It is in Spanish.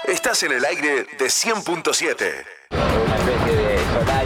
Estás en el aire de 100.7. Una especie de solar